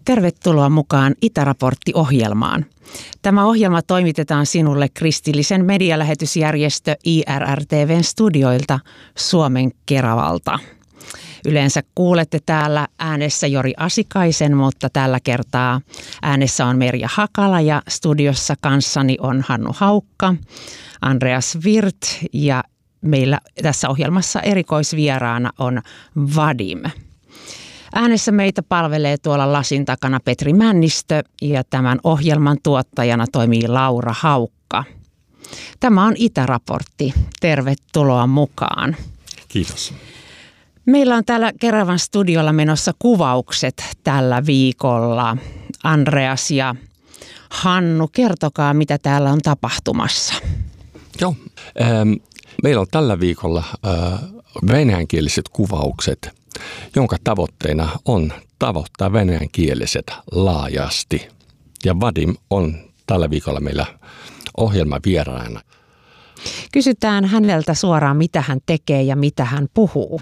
Tervetuloa mukaan Itäraportti-ohjelmaan. Tämä ohjelma toimitetaan sinulle kristillisen medialähetysjärjestö IRR-TV:n studioilta Suomen Keravalta. Yleensä kuulette täällä äänessä Jori Asikaisen, mutta tällä kertaa äänessä on Merja Hakala ja studiossa kanssani on Hannu Haukka, Andreas Wirth ja meillä tässä ohjelmassa erikoisvieraana on Vadim. Äänessä meitä palvelee tuolla lasin takana Petri Männistö ja tämän ohjelman tuottajana toimii Laura Haukka. Tämä on Itäraportti. Tervetuloa mukaan. Kiitos. Meillä on täällä Keravan studiolla menossa kuvaukset tällä viikolla. Andreas ja Hannu, kertokaa mitä täällä on tapahtumassa. Joo, meillä on tällä viikolla venäjänkieliset kuvaukset, jonka tavoitteena on tavoittaa venäjänkieliset laajasti. Ja Vadim on tällä viikolla meillä ohjelmavieraana. Kysytään häneltä suoraan, mitä hän tekee ja mitä hän puhuu.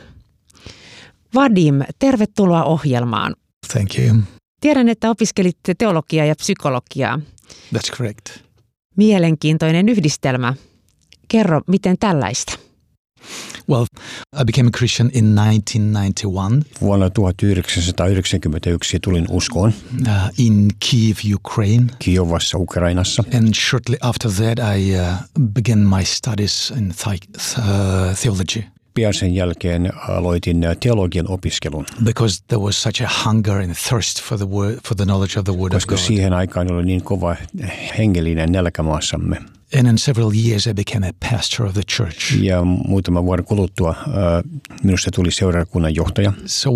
Vadim, tervetuloa ohjelmaan. Thank you. Tiedän, että opiskelitte teologiaa ja psykologiaa. That's correct. Mielenkiintoinen yhdistelmä. Kerro, miten tällaista? Well, I became a Christian in 1991. Vuonna 1991 tulin uskoon. In Kyiv, Ukraine. Kiovassa, Ukrainassa. And shortly after that I began my studies in theology. Pian sen jälkeen aloitin teologian opiskelun. Because there was such a hunger and thirst for the knowledge of the word of God. Koska siihen aikaan oli niin kova hengellinen nälkä maassamme. And in several years I became a pastor of the church. Ja muutaman vuoden kuluttua minusta tuli seurakunnan johtaja. So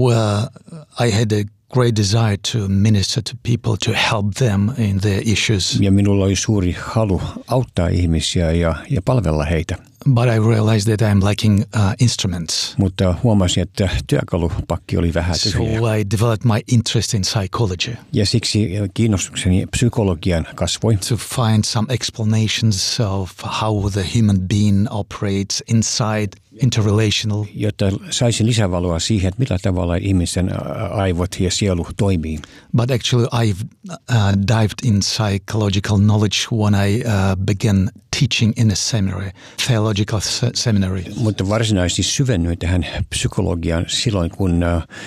I had a great desire to minister to people, to help them in their issues. Ja minulla oli suuri halu auttaa ihmisiä ja palvella heitä. But I realized that I'm lacking instruments. Mutta huomasin, että työkalupakki oli vähän tyhjä. So I developed my interest in psychology. Ja siksi kiinnostukseni psykologian kasvoi. To find some explanations of how the human being operates inside interrelational. Jotta saisin lisävaloa siihen, että millä tavalla ihmisten aivot ja sielu toimii. But actually I've dived in psychological knowledge when I began teaching in a seminary, theological seminary. Mutta varsinaisesti syvennyin tähän psykologiaan silloin, kun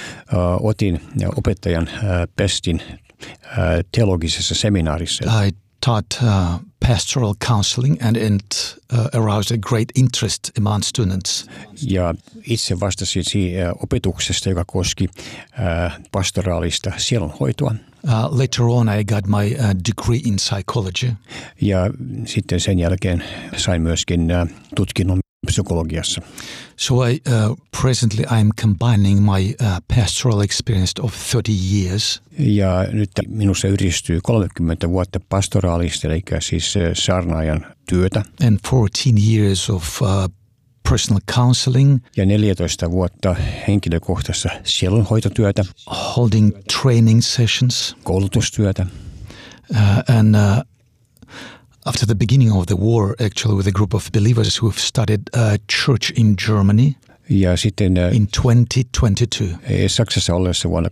otin opettajan pestin teologisessa seminaarissa. I taught pastoral counseling and it aroused a great interest among students. Ja itse vastasin opetuksesta, joka koski pastoraalista sielunhoitoa. Later on I got my degree in psychology. Ja sitten sen jälkeen sain myöskin tutkinnon psykologiassa. So presently I'm combining my pastoral experience of 30 years. Ja nyt minussa yhdistyy 30 vuotta pastoraalista, eli siis saarnaajan työtä. And 14 years of personal counseling. Ja 14 vuotta henkilökohtaista sielunhoitotyötä. Holding training sessions. Koulutustyötä. And after the beginning of the war, actually with a group of believers who've studied church in Germany. Ja sitten in 2022. Saksassa ollessa vuonna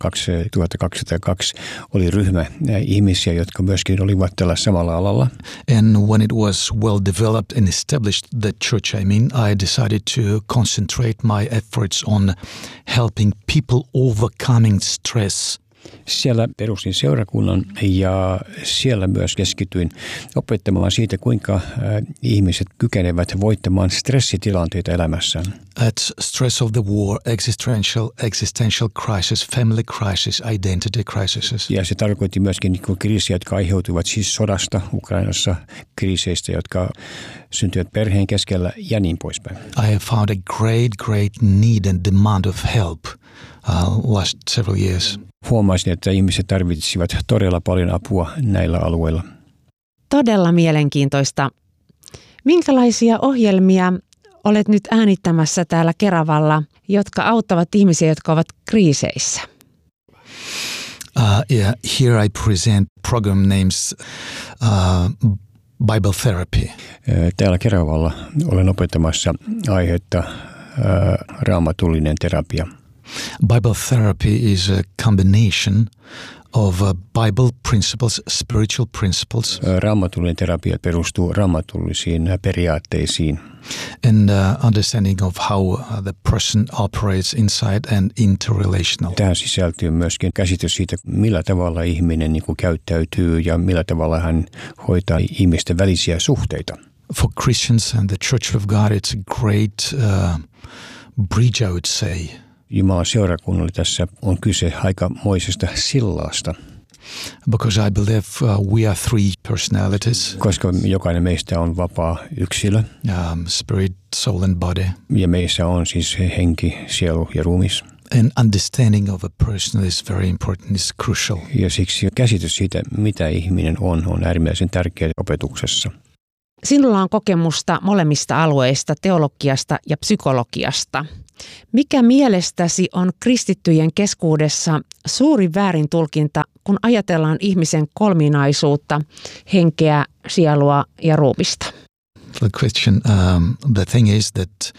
2022 oli ryhmä ihmisiä, jotka myöskin olivat tällä samalla alalla. And when it was well developed and established the church, I decided to concentrate my efforts on helping people overcoming stress. Siellä perustin seurakunnan ja siellä myös keskityin opettamaan siitä, kuinka ihmiset kykenevät voittamaan stressitilanteita elämässään. It's stress of the war, existential crisis, family crisis, identity crises. Ja se tarkoitti myöskin kriisejä, jotka aiheutuivat siis sodasta Ukrainassa, kriiseistä, jotka syntyivät perheen keskellä ja niin poispäin. I have found a great need and demand of help last several years. Huomasin, että ihmiset tarvitsivat todella paljon apua näillä alueilla. Todella mielenkiintoista. Minkälaisia ohjelmia olet nyt äänittämässä täällä Keravalla, jotka auttavat ihmisiä, jotka ovat kriiseissä? Here I present program names Bible therapy. Täällä Keravalla olen opettamassa aihetta raamatullinen terapia. Bible therapy is a combination of Bible principles, spiritual principles. Raamatullinen terapia perustuu raamatullisiin periaatteisiin. And understanding of how the person operates inside and interrelational. Tähän sisältyy myöskin käsitys siitä, millä tavalla ihminen käyttäytyy ja millä tavalla hän hoitaa ihmisten välisiä suhteita. For Christians and the Church of God, it's a great bridge, I would say. Jumalan seurakunnalle tässä on kyse aikamoisesta sillasta. Because I believe we are three personalities. Koska jokainen meistä on vapaa yksilö. Spirit, soul and body. Ja meissä on siis henki, sielu ja ruumis. And understanding of a person is very important, is crucial. Ja siksi käsitys siitä, mitä ihminen on äärimmäisen tärkeä opetuksessa. Sinulla on kokemusta molemmista alueista, teologiasta ja psykologiasta. Mikä mielestäsi on kristittyjen keskuudessa suuri väärintulkinta, kun ajatellaan ihmisen kolminaisuutta, henkeä, sielua ja ruumista? The question, the thing is that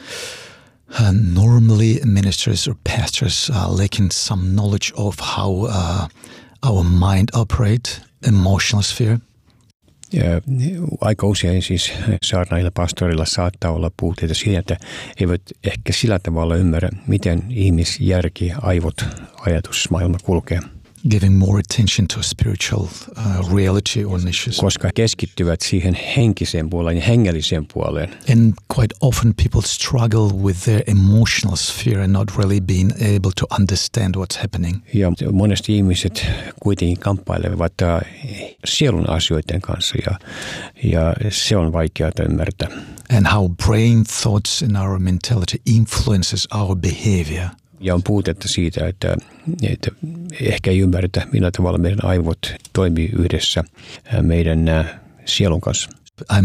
normally ministers or pastors are lacking some knowledge of how our mind operates, emotional sphere. Ja aika usein siis saarnailla pastorilla saattaa olla puutteita siinä, että eivät ehkä sillä tavalla ymmärrä, miten ihmisjärki, aivot, ajatusmaailma kulkee. Giving more attention to spiritual reality or issues. Koska keskittyvät siihen henkiseen puoleen ja hengelliseen puoleen. And quite often people struggle with their emotional sphere and not really being able to understand what's happening. Ja monesti ihmiset kuitenkin kamppailevat sielun asioiden kanssa ja se on vaikeaa ymmärtää. And how brain thoughts and our mentality influences our behavior. Ja on puutetta siitä, että ehkä ei ymmärretä, millä tavalla meidän aivot toimii yhdessä meidän sielun kanssa. I'm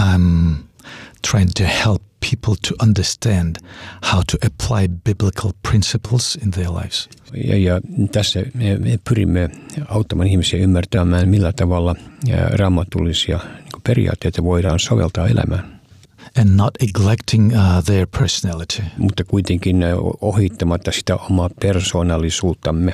trying to help people to understand how to apply biblical principles in their lives. Ja tässä me pyrimme auttamaan ihmisiä ymmärtämään, millä tavalla raamatullisia periaatteita voidaan soveltaa elämään. And not neglecting their personality. Mutta kuitenkin ohittamatta sitä omaa persoonallisuuttamme.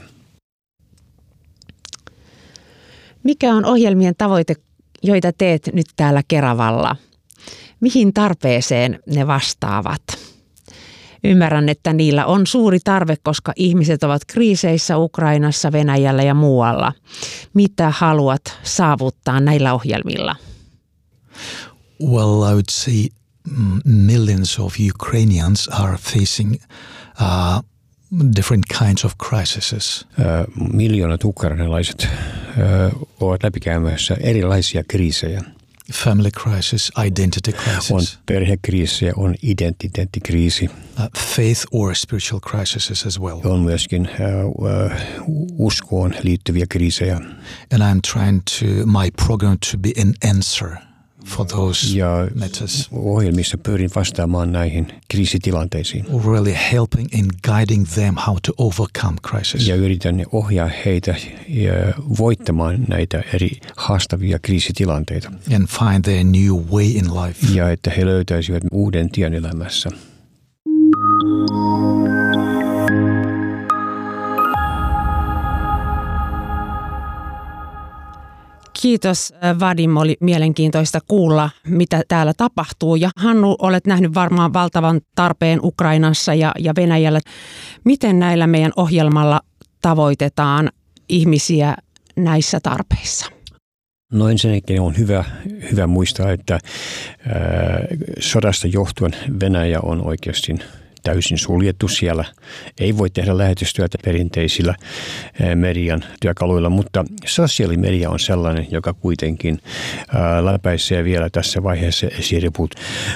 Mikä on ohjelmien tavoite, joita teet nyt täällä Keravalla? Mihin tarpeeseen ne vastaavat? Ymmärrän, että niillä on suuri tarve, koska ihmiset ovat kriiseissä Ukrainassa, Venäjällä ja muualla. Mitä haluat saavuttaa näillä ohjelmilla? Well, I would say millions of Ukrainians are facing different kinds of crises. Miljoonat ukrainalaiset ovat läpikäymässä erilaisia kriisejä. Family crisis, identity crisis. On perhekriisiä, on identiteettikriisi. Faith or spiritual crises as well. On myöskin uskoon liittyviä kriisejä. And I'm trying my program to be an answer for those matters. Ohjelmissa pyrin vastaamaan näihin kriisitilanteisiin. Really helping and guiding them how to overcome crisis. Ja yritän ohjaa heitä voittamaan näitä eri haastavia kriisitilanteita. And find their new way in life. Ja että he löytäisivät uuden tien elämässä. Kiitos Vadim, oli mielenkiintoista kuulla, mitä täällä tapahtuu. Ja Hannu, olet nähnyt varmaan valtavan tarpeen Ukrainassa ja Venäjällä. Miten näillä meidän ohjelmalla tavoitetaan ihmisiä näissä tarpeissa? No ensinnäkin on hyvä muistaa, että sodasta johtuen Venäjä on oikeasti täysin suljettu siellä. Ei voi tehdä lähetystyötä perinteisillä median työkaluilla, mutta sosiaalimedia on sellainen, joka kuitenkin läpäisee vielä tässä vaiheessa esiriput.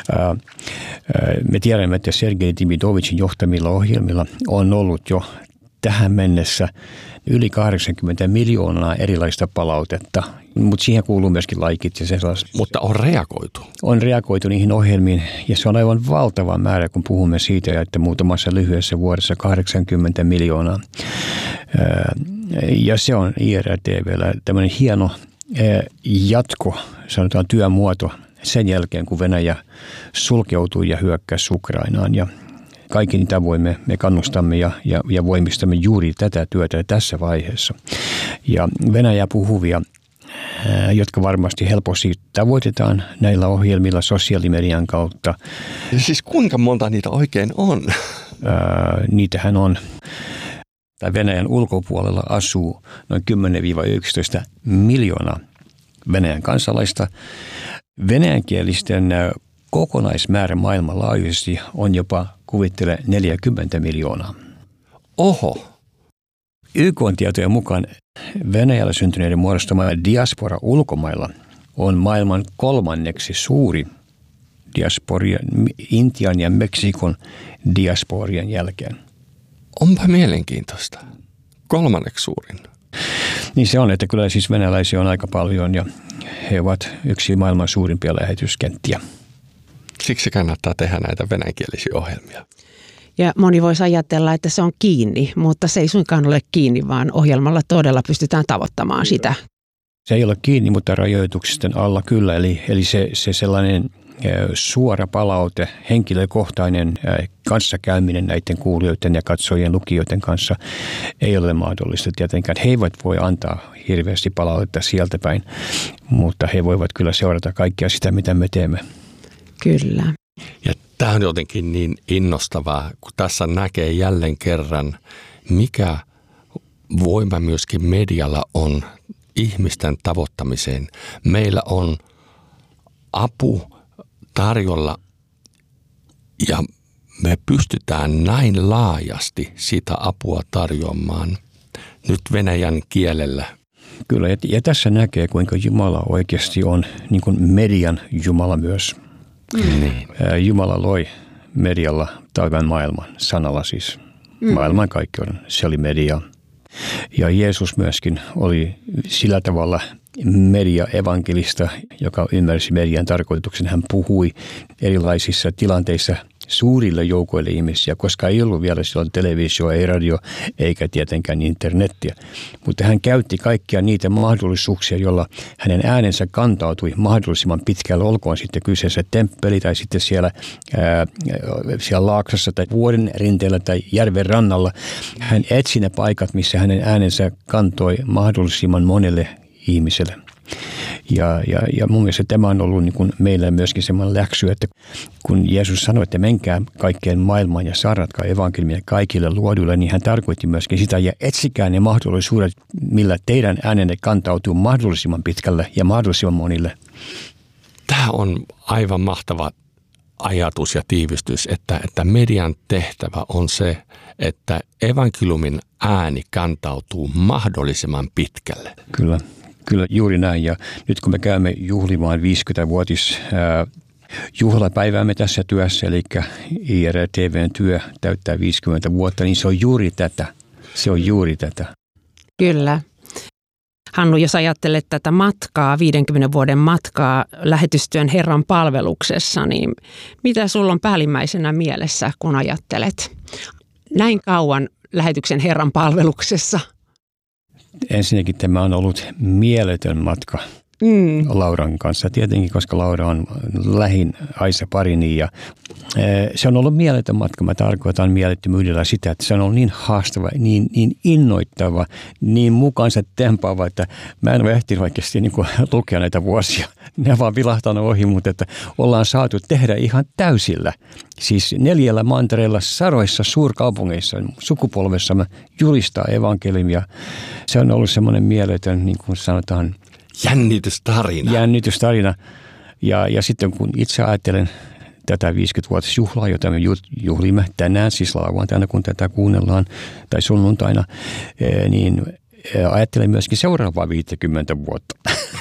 Me tiedämme, että Sergei Demidovicin johtamilla ohjelmilla on ollut jo tähän mennessä yli 80 miljoonaa erilaista palautetta, mutta siihen kuuluu myöskin laikit ja sellaiset. Mutta on reagoitu. On reagoitu niihin ohjelmiin ja se on aivan valtava määrä, kun puhumme siitä, että muutamassa lyhyessä vuodessa 80 miljoonaa. Ja se on IRTV:llä tämmöinen hieno jatko, sanotaan työmuoto sen jälkeen, kun Venäjä sulkeutui ja hyökkäsi Ukrainaan. Ja kaikin tavoin me kannustamme ja voimistamme juuri tätä työtä tässä vaiheessa. Ja Venäjä puhuvia, jotka varmasti helposti tavoitetaan näillä ohjelmilla sosiaalimedian kautta. Siis kuinka monta niitä oikein on? Niitähän on. Venäjän ulkopuolella asuu noin 10-11 miljoonaa Venäjän kansalaista. Venäjänkielisten kokonaismäärä maailmanlaajuisesti on jopa, kuvittele, 40 miljoonaa. Oho! YK-tietojen mukaan Venäjällä syntyneiden muodostama diaspora ulkomailla on maailman 3. suuri diasporia Intian ja Meksikon diasporien jälkeen. Onpa mielenkiintoista. 3. suurin. Niin se on, että kyllä siis venäläisiä on aika paljon ja he ovat yksi maailman suurimpia lähetyskenttiä. Siksi kannattaa tehdä näitä venäjänkielisiä ohjelmia. Ja moni voisi ajatella, että se on kiinni, mutta se ei suinkaan ole kiinni, vaan ohjelmalla todella pystytään tavoittamaan sitä. Se ei ole kiinni, mutta rajoituksisten alla kyllä. Eli se sellainen suora palaute, henkilökohtainen kanssakäyminen näiden kuulijoiden ja katsojien lukijoiden kanssa ei ole mahdollista tietenkään. He eivät voi antaa hirveästi palautetta sieltä päin, mutta he voivat kyllä seurata kaikkea sitä, mitä me teemme. Kyllä. Ja tämä on jotenkin niin innostavaa, kun tässä näkee jälleen kerran, mikä voima myöskin medialla on ihmisten tavoittamiseen. Meillä on apu tarjolla ja me pystytään näin laajasti sitä apua tarjoamaan nyt venäjän kielellä. Kyllä, ja tässä näkee, kuinka Jumala oikeasti on niin kuin median Jumala myös. Niin. Jumala loi medialla taivaan maailman, sanalla siis maailman kaikkeuden. Se oli media. Ja Jeesus myöskin oli sillä tavalla media-evankelista, joka ymmärsi median tarkoituksen. Hän puhui erilaisissa tilanteissa suurille joukoille ihmisiä, koska ei ollut vielä silloin televisio, ei radio, eikä tietenkään internettiä. Mutta hän käytti kaikkia niitä mahdollisuuksia, joilla hänen äänensä kantautui mahdollisimman pitkälle, olkoon sitten kyseessä temppeli tai sitten siellä laaksossa tai vuoden rinteellä tai järven rannalla. Hän etsi ne paikat, missä hänen äänensä kantoi mahdollisimman monelle ihmiselle. Ja mun mielestä tämä on ollut niin kuin meillä myöskin semmoinen läksy, että kun Jeesus sanoi, että menkää kaikkeen maailmaan ja saarnatkaa evankeliumia kaikille luoduille, niin hän tarkoitti myöskin sitä ja etsikää ne mahdollisuudet, millä teidän äänenne kantautuu mahdollisimman pitkälle ja mahdollisimman monille. Tämä on aivan mahtava ajatus ja tiivistys, että median tehtävä on se, että evankeliumin ääni kantautuu mahdollisimman pitkälle. Kyllä, juuri näin. Ja nyt kun me käymme juhlimaan 50-vuotis juhlapäiväämme tässä työssä, eli IRTV:n työ täyttää 50 vuotta, niin se on juuri tätä. Se on juuri tätä. Kyllä. Hannu, jos ajattelet tätä matkaa, 50 vuoden matkaa lähetystyön Herran palveluksessa, niin mitä sulla on päällimmäisenä mielessä, kun ajattelet näin kauan lähetyksen Herran palveluksessa? Ensinnäkin tämä on ollut mieletön matka Lauran kanssa. Tietenkin, koska Laura on lähin Aisa parini ja se on ollut mieletön matka. Mä tarkoitan mielettömyydellä sitä, että se on ollut niin haastava, niin innoittava, niin mukaansa tempaava, että mä en ole ehtinyt oikeasti niin kuin lukea näitä vuosia. Ne on vaan vilahtanut ohi, mutta että ollaan saatu tehdä ihan täysillä. Siis 4 mantereilla, sadoissa suurkaupungeissa, sukupolvessamme julistaa evankeliumia. Se on ollut semmoinen mieletön, niin kuin sanotaan, Jännitystarina. Ja sitten kun itse ajattelen tätä 50-vuotisjuhlaa, jota me juhlimme tänään, siis lauantaina, kun tätä kuunnellaan, tai sunnuntaina, niin ajattelen myöskin seuraavaa 50 vuotta.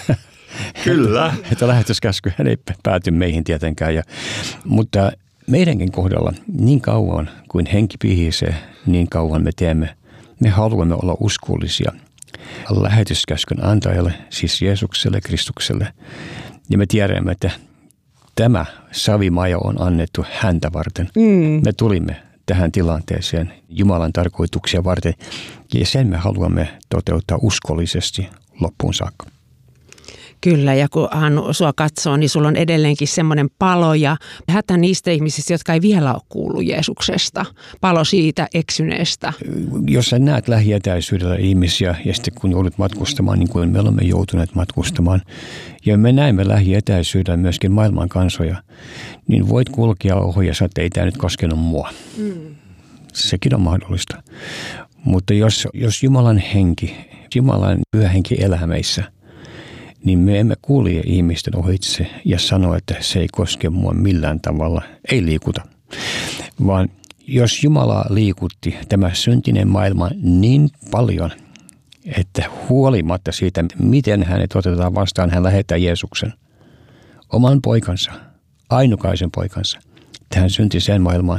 Kyllä. Että lähetyskäsky ei pääty meihin tietenkään. Mutta meidänkin kohdalla niin kauan kuin henki pihisee, niin kauan me teemme. Me haluamme olla uskollisia lähetyskäskyn antajalle, siis Jeesukselle, Kristukselle. Ja me tiedämme, että tämä savimaja on annettu häntä varten. Me tulimme tähän tilanteeseen Jumalan tarkoituksia varten ja sen me haluamme toteuttaa uskollisesti loppuun saakka. Kyllä, ja kun Hannu sua katsoo, niin sulla on edelleenkin semmoinen palo ja hätä niistä ihmisistä, jotka ei vielä ole kuullut Jeesuksesta. Palo siitä eksyneestä. Jos sä näet lähietäisyydellä ihmisiä ja sitten kun joudut matkustamaan, niin kuin me olemme joutuneet matkustamaan, ja me näemme lähietäisyydellä myöskin maailman kansoja, niin voit kulkea ohi ja sanoa, että ei tämä nyt koskenut mua. Sekin on mahdollista. Mutta jos Jumalan henki, Jumalan pyhä henki elää meissä, niin me emme kulje ihmisten ohitse ja sano, että se ei koske mua millään tavalla. Ei liikuta. Vaan jos Jumala liikutti tämä syntinen maailma niin paljon, että huolimatta siitä, miten hänet otetaan vastaan, hän lähettää Jeesuksen, oman poikansa, ainukaisen poikansa, tähän syntiseen maailmaan,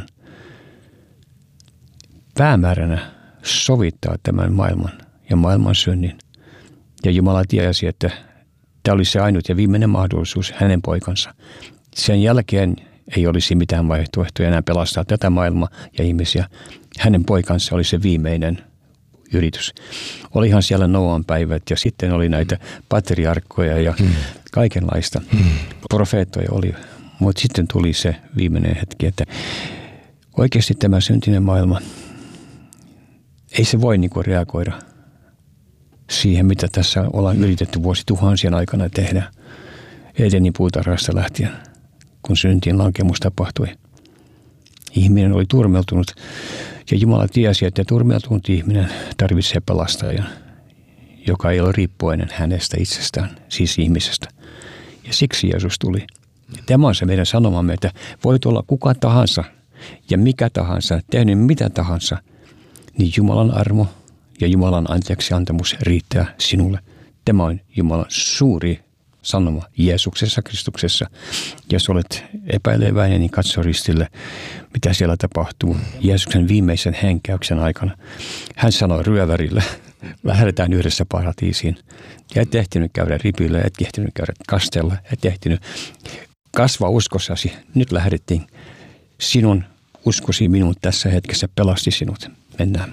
päämääränä sovittaa tämän maailman ja maailman synnin. Ja Jumala tiesi, että tämä oli se ainut ja viimeinen mahdollisuus hänen poikansa. Sen jälkeen ei olisi mitään vaihtoehtoja enää pelastaa tätä maailmaa ja ihmisiä. Hänen poikansa oli se viimeinen yritys. Olihan siellä Noan päivät ja sitten oli näitä patriarkkoja ja kaikenlaista. Profeettoja oli, mutta sitten tuli se viimeinen hetki, että oikeasti tämä syntinen maailma, ei se voi reagoida siihen, mitä tässä ollaan yritetty vuosituhansien aikana tehdä Edenin puutarhasta lähtien, kun syntiin lankemus tapahtui. Ihminen oli turmeltunut ja Jumala tiesi, että turmeltunut ihminen tarvitsee pelastajan, joka ei ole riippuvainen hänestä itsestään, siis ihmisestä. Ja siksi Jeesus tuli. Tämä on se meidän sanomamme, että voit olla kuka tahansa ja mikä tahansa, tehnyt mitä tahansa, niin Jumalan armo ja Jumalan anteeksiantamus riittää sinulle. Tämä on Jumalan suuri sanoma Jeesuksessa, Kristuksessa. Jos olet epäileväinen, niin katso ristille, mitä siellä tapahtuu Jeesuksen viimeisen henkäyksen aikana. Hän sanoi ryövärille, lähdetään yhdessä paratiisiin. Ja et ehtinyt käydä ripille, et ehtinyt käydä kastella, et ehtinyt kasvaa uskossasi. Nyt lähdettiin. Sinun uskosi minun tässä hetkessä pelasti sinut. Mennään.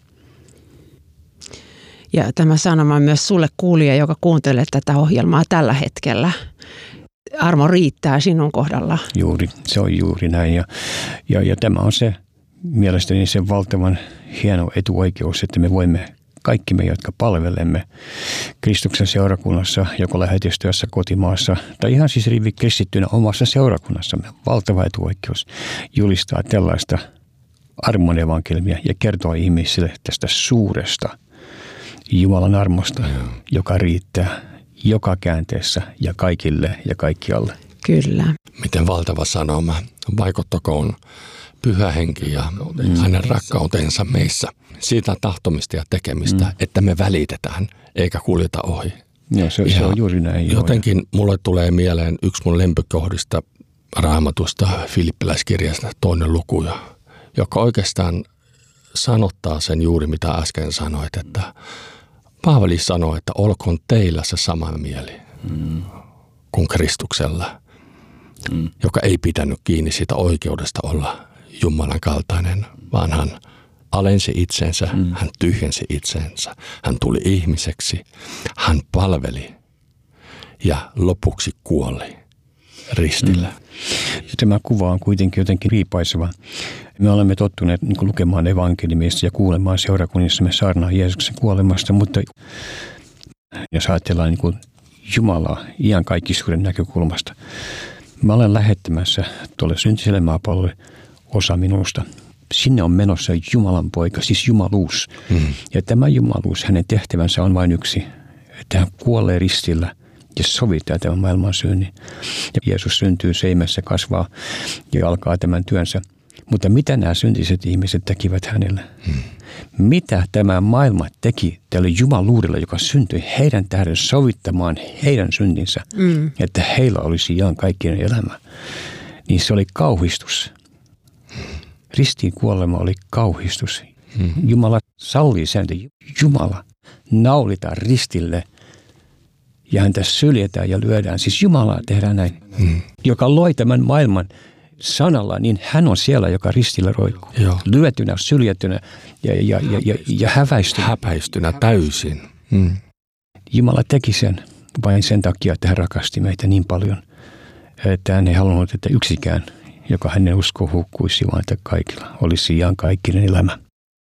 Ja tämä sanoma on myös sulle kuulija, joka kuuntelee tätä ohjelmaa tällä hetkellä. Armo riittää sinun kohdalla. Juuri, se on juuri näin. Ja tämä on se mielestäni se valtavan hieno etuoikeus, että me voimme kaikki me, jotka palvelemme Kristuksen seurakunnassa, joko lähetystyössä kotimaassa tai ihan siis kristittynä omassa seurakunnassamme. Valtava etuoikeus julistaa tällaista armon evankeliumia ja kertoa ihmisille tästä suuresta Jumalan armosta, joka riittää joka käänteessä ja kaikille ja kaikkialle. Kyllä. Miten valtava sanoma. Vaikuttakoon Pyhä Henki ja hänen rakkautensa meissä. Siitä tahtomista ja tekemistä, että me välitetään eikä kuljeta ohi. Ja se on juuri näin. Jotenkin mulle tulee mieleen yksi mun lempikohdista Raamatusta, Filippiläiskirjasta 2. luku, joka oikeastaan sanottaa sen juuri mitä äsken sanoit, että Paavali sanoi, että olkoon teillä se sama mieli kuin Kristuksella, joka ei pitänyt kiinni siitä oikeudesta olla Jumalan kaltainen, vaan hän alensi itsensä, hän tyhjensi itsensä, hän tuli ihmiseksi, hän palveli ja lopuksi kuoli ristillä. Tämä kuva on kuitenkin jotenkin riipaiseva. Me olemme tottuneet lukemaan evankeliumista ja kuulemaan seurakunnissamme saarnaa Jeesuksen kuolemasta, mutta jos ajatellaan Jumalaa iankaikkisuuden näkökulmasta, mä olen lähettämässä tuolle syntiselle maapallolle osa minusta. Sinne on menossa Jumalan poika, siis jumaluus. Ja tämä jumaluus, hänen tehtävänsä on vain yksi, että hän kuolee ristillä ja sovittaa tämän maailman synnin. Ja Jeesus syntyy seimessä, kasvaa ja alkaa tämän työnsä. Mutta mitä nämä syntiset ihmiset tekivät hänelle? Mitä tämä maailma teki tälle jumaluudelle, joka syntyi heidän tähden sovittamaan heidän syntinsä, että heillä olisi iankaikkinen elämä? Niin se oli kauhistus. Ristiin kuolema oli kauhistus. Jumala sallii sen, että Jumala naulitaan ristille ja häntä syljetään ja lyödään. Siis Jumala tehdään näin, joka loi tämän maailman sanalla, niin hän on siellä, joka ristillä roikkuu. Lyötynä, syljetynä ja häpäistynä. Häpäistynä täysin. Jumala teki sen vain sen takia, että hän rakasti meitä niin paljon, että hän ei halunnut, että yksikään, joka hänen uskoo hukkuisi, vaan että kaikilla olisi iankaikkinen elämä.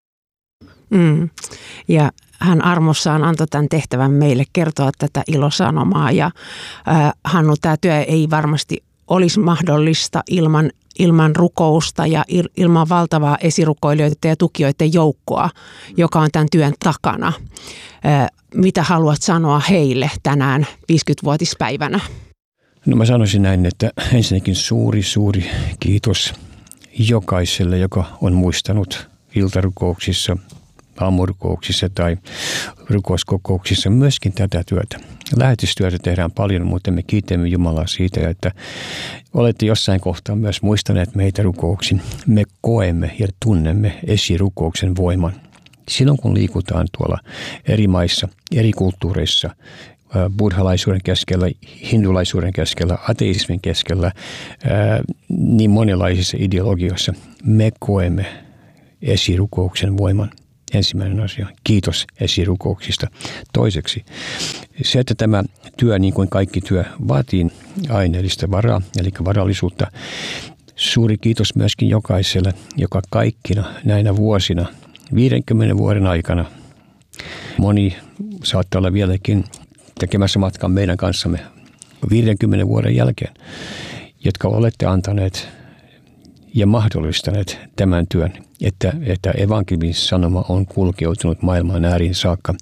Ja hän armossaan antoi tämän tehtävän meille kertoa tätä ilosanomaa. Ja Hannu, tämä työ ei varmasti olisi mahdollista ilman rukousta ja ilman valtavaa esirukoilijoiden ja tukijoiden joukkoa, joka on tämän työn takana. Mitä haluat sanoa heille tänään 50-vuotispäivänä? No mä sanoisin näin, että ensinnäkin suuri kiitos jokaiselle, joka on muistanut iltarukouksissa, aamurukouksissa tai rukouskokouksissa myöskin tätä työtä. Lähetystyötä tehdään paljon, mutta me kiitämme Jumalaa siitä, että olette jossain kohtaa myös muistaneet meitä rukouksiin. Me koemme ja tunnemme esirukouksen voiman. Silloin kun liikutaan tuolla eri maissa, eri kulttuureissa, buddhalaisuuden keskellä, hindulaisuuden keskellä, ateismin keskellä, niin monenlaisissa ideologioissa, me koemme esirukouksen voiman. Ensimmäinen asia. Kiitos esirukouksista. Toiseksi, se, että tämä työ, niin kuin kaikki työ, vaatii aineellista varaa, eli varallisuutta. Suuri kiitos myöskin jokaiselle, joka kaikkina näinä vuosina, 50 vuoden aikana, moni saattaa olla vieläkin tekemässä matkan meidän kanssamme 50 vuoden jälkeen, jotka olette antaneet ja mahdollistaneet tämän työn, että evankeliumin sanoma on kulkeutunut maailman ääriin saakka.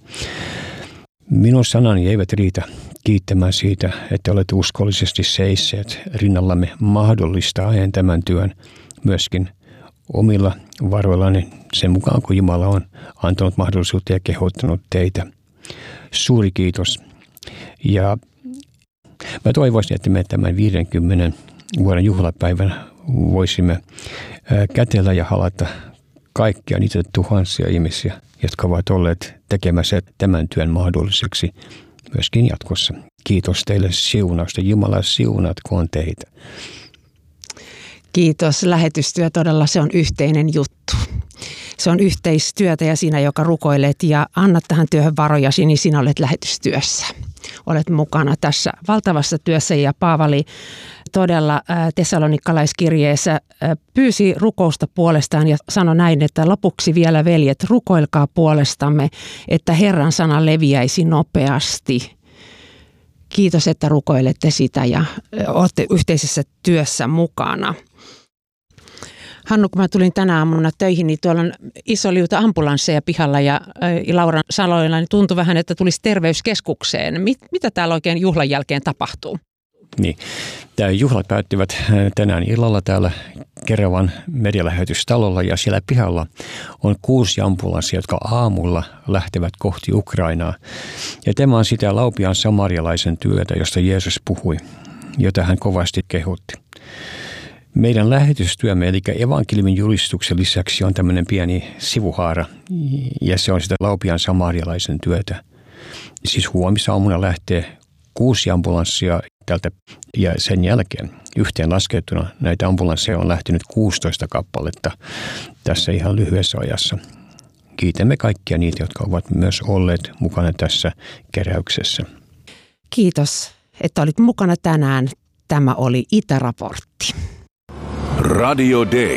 Minun sanani eivät riitä kiittämään siitä, että olette uskollisesti seisseet rinnallamme mahdollistaen tämän työn myöskin omilla varoillani sen mukaan, kun Jumala on antanut mahdollisuutta ja kehottanut teitä. Suuri kiitos. Ja mä toivoisin, että me tämän 50 vuoden juhlapäivänä voisimme kätellä ja halata kaikkia niitä tuhansia ihmisiä, jotka ovat olleet tekemässä tämän työn mahdolliseksi myöskin jatkossa. Kiitos teille siunausta. Jumala siunatkoon teitä. Kiitos. Lähetystyö todella, se on yhteinen juttu. Se on yhteistyötä ja sinä, joka rukoilet ja annat tähän työhön varojasi, niin sinä olet lähetystyössä. Olet mukana tässä valtavassa työssä ja Paavali todella Tessalonikalaiskirjeessä pyysi rukousta puolestaan ja sanoi näin, että lopuksi vielä veljet, rukoilkaa puolestamme, että Herran sana leviäisi nopeasti. Kiitos, että rukoilette sitä ja olette yhteisessä työssä mukana. Hannu, kun mä tulin tänä aamuna töihin, niin tuolla on iso liuta ambulansseja pihalla ja Lauran sanoilla niin tuntui vähän, että tulisi terveyskeskukseen. Mitä täällä oikein juhlan jälkeen tapahtuu? Niin, tämä juhlat päättyvät tänään illalla täällä Keravan medialähetystalolla ja siellä pihalla on 6 ambulanssia, jotka aamulla lähtevät kohti Ukrainaa. Ja tämä on sitä laupiaan samarialaisen työtä, josta Jeesus puhui, jota hän kovasti kehotti. Meidän lähetystyömme, eli evankeliumin julistuksen lisäksi on tämmöinen pieni sivuhaara, ja se on sitä laupiaan samarialaisen työtä. Siis huomisaamuna lähtee 6 ambulanssia tältä, ja sen jälkeen yhteen laskettuna näitä ambulansseja on lähtenyt 16 kappaletta tässä ihan lyhyessä ajassa. Kiitämme kaikkia niitä, jotka ovat myös olleet mukana tässä keräyksessä. Kiitos, että olit mukana tänään. Tämä oli Itäraportti. Radio Day.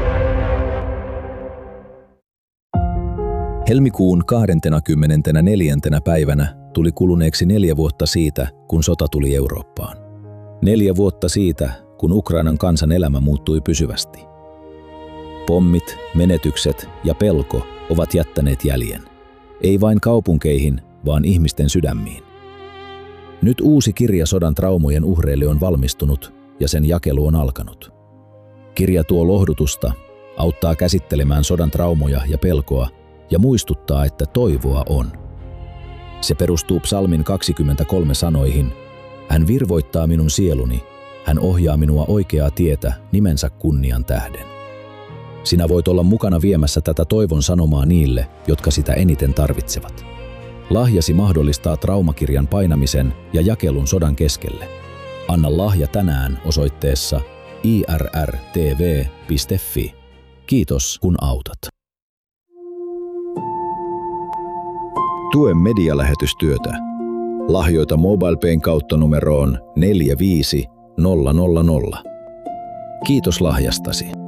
Helmikuun 24. päivänä tuli kuluneeksi 4 vuotta siitä, kun sota tuli Eurooppaan. 4 vuotta siitä, kun Ukrainan kansan elämä muuttui pysyvästi. Pommit, menetykset ja pelko ovat jättäneet jäljen. Ei vain kaupunkeihin, vaan ihmisten sydämiin. Nyt uusi kirja sodan traumojen uhreille on valmistunut ja sen jakelu on alkanut. Kirja tuo lohdutusta, auttaa käsittelemään sodan traumoja ja pelkoa ja muistuttaa, että toivoa on. Se perustuu Psalmin 23 sanoihin: Hän virvoittaa minun sieluni, hän ohjaa minua oikeaa tietä nimensä kunnian tähden. Sinä voit olla mukana viemässä tätä toivon sanomaa niille, jotka sitä eniten tarvitsevat. Lahjasi mahdollistaa traumakirjan painamisen ja jakelun sodan keskelle. Anna lahja tänään osoitteessa irrtv.fi. Kiitos kun autat. Tue medialähetystyötä. Lahjoita MobilePayn kautta numeroon 45000. Kiitos lahjastasi.